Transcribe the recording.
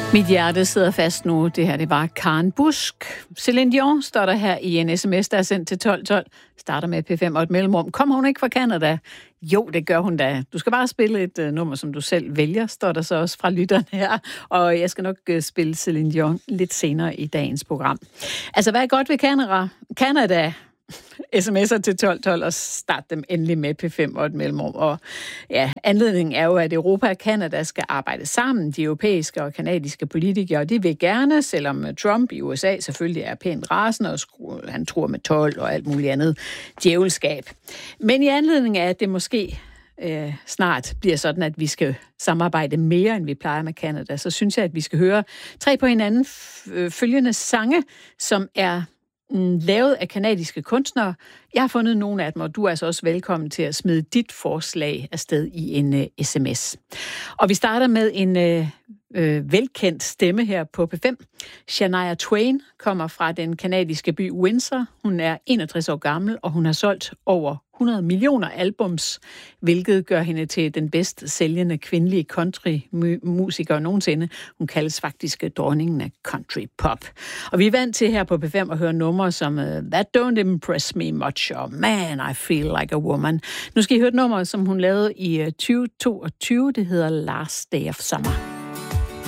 Mit hjerte sidder fast nu. Det her, det var Karen Busk. Céline Dion står der her i en sms, der er sendt til 1212. Starter med P5 og et mellemrum. Kommer hun ikke fra Canada? Jo, det gør hun da. Du skal bare spille et nummer, som du selv vælger, står der så også fra lytteren her. Og jeg skal nok spille Céline Dion lidt senere i dagens program. Altså, hvad er godt ved Canada? SMS'er til 1212 og start dem endelig med P5 og et mellemrum. Og ja, anledningen er jo, at Europa og Canada skal arbejde sammen, de europæiske og kanadiske politikere, og de vil gerne, selvom Trump i USA selvfølgelig er pænt rasende, og han tror med 12 og alt muligt andet djævelskab. Men i anledning af, at det måske snart bliver sådan, at vi skal samarbejde mere, end vi plejer med Canada, så synes jeg, at vi skal høre 3 på hinanden følgende sange, som er lavet af kanadiske kunstnere. Jeg har fundet nogle af dem, og du er altså også velkommen til at smide dit forslag afsted i en sms. Og vi starter med en velkendt stemme her på P5. Shania Twain kommer fra den kanadiske by Windsor. Hun er 61 år gammel, og hun har solgt over 100 millioner albums, hvilket gør hende til den bedst sælgende kvindelige countrymusiker nogensinde. Hun kaldes faktisk dronningen af country pop. Og vi er vant til her på P5 at høre numre som That Don't Impress Me Much, og Man, I Feel Like a Woman. Nu skal I høre et nummer, som hun lavede i 2022. Det hedder Last Day of Summer.